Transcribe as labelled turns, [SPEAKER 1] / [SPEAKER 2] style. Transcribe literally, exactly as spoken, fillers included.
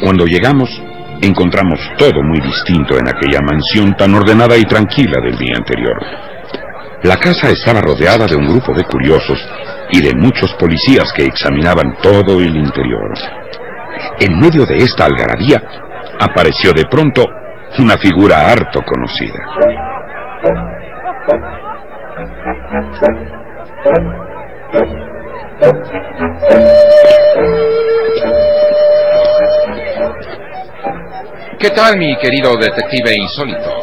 [SPEAKER 1] Cuando llegamos, encontramos todo muy distinto en aquella mansión tan ordenada y tranquila del día anterior. La casa estaba rodeada de un grupo de curiosos y de muchos policías que examinaban todo el interior. En medio de esta algarabía, apareció de pronto una figura harto conocida.
[SPEAKER 2] ¿Qué tal, mi querido detective insólito?